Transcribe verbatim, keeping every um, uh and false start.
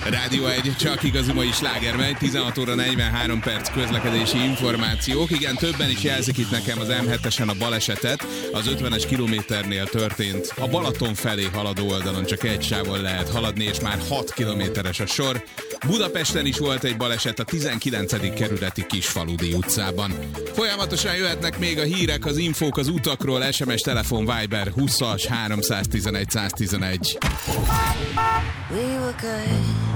Rádió egy, csak igazi mai sláger megy, tizenhat óra negyvenhárom perc közlekedési információk. Igen, többen is jelzik itt nekem az em hetesen a balesetet. Az ötvenes kilométernél történt. A Balaton felé haladó oldalon csak egy sávon lehet haladni, és már hat kilométeres a sor. Budapesten is volt egy baleset a tizenkilencedik kerületi Kisfaludi utcában. Folyamatosan jöhetnek még a hírek, az infók az utakról, es em es, telefon, Viber huszas háromszáztizenegy száztizenegy. We were good.